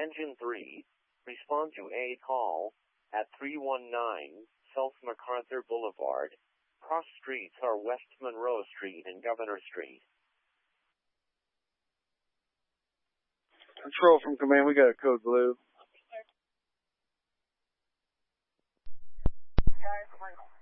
Engine 3, respond to a call at 319 South MacArthur Boulevard. Cross streets are West Monroe Street and Governor Street. Control from command, we got a code blue. Guys,